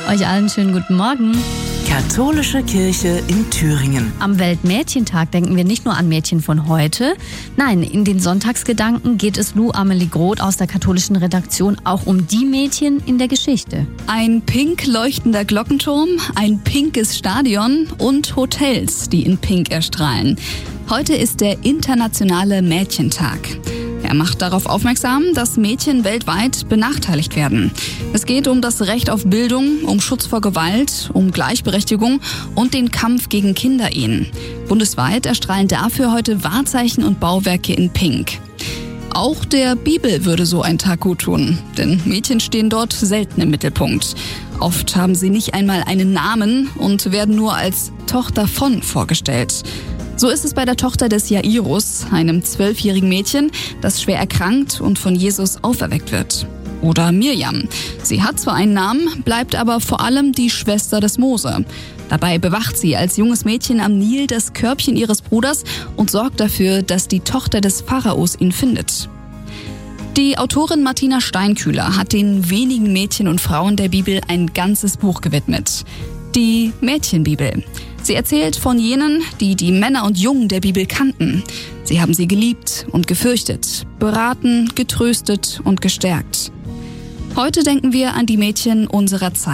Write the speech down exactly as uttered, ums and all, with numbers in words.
Euch allen schönen guten Morgen. Katholische Kirche in Thüringen. Am Weltmädchentag denken wir nicht nur an Mädchen von heute. Nein, in den Sonntagsgedanken geht es Lou Amelie Groth aus der katholischen Redaktion auch um die Mädchen in der Geschichte. Ein pink leuchtender Glockenturm, ein pinkes Stadion und Hotels, die in Pink erstrahlen. Heute ist der internationale Mädchentag. Er macht darauf aufmerksam, dass Mädchen weltweit benachteiligt werden. Es geht um das Recht auf Bildung, um Schutz vor Gewalt, um Gleichberechtigung und den Kampf gegen Kinderehen. Bundesweit erstrahlen dafür heute Wahrzeichen und Bauwerke in Pink. Auch der Bibel würde so ein Tag gut tun, denn Mädchen stehen dort selten im Mittelpunkt. Oft haben sie nicht einmal einen Namen und werden nur als Tochter von vorgestellt. So ist es bei der Tochter des Jairus, einem zwölfjährigen Mädchen, das schwer erkrankt und von Jesus auferweckt wird. Oder Mirjam. Sie hat zwar einen Namen, bleibt aber vor allem die Schwester des Mose. Dabei bewacht sie als junges Mädchen am Nil das Körbchen ihres Bruders und sorgt dafür, dass die Tochter des Pharaos ihn findet. Die Autorin Martina Steinkühler hat den wenigen Mädchen und Frauen der Bibel ein ganzes Buch gewidmet. Die Mädchenbibel. Sie erzählt von jenen, die die Männer und Jungen der Bibel kannten. Sie haben sie geliebt und gefürchtet, beraten, getröstet und gestärkt. Heute denken wir an die Mädchen unserer Zeit.